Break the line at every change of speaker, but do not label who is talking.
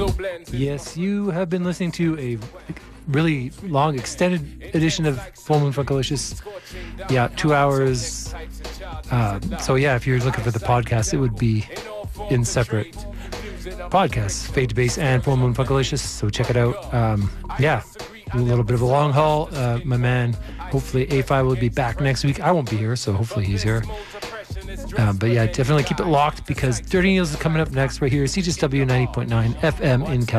Yes, you have been listening to a really long, extended edition of Full Moon Funkalicious. Yeah, 2 hours. So yeah, if you're looking for the podcast, it would be in separate podcasts, Fade to Base and Full Moon Funkalicious. So check it out. Yeah, a little bit of a long haul. My man, hopefully A5 will be back next week. I won't be here, so hopefully he's here. But yeah, definitely keep it locked because Dirty Needles is coming up next right here. CJSW 90.9 FM in California.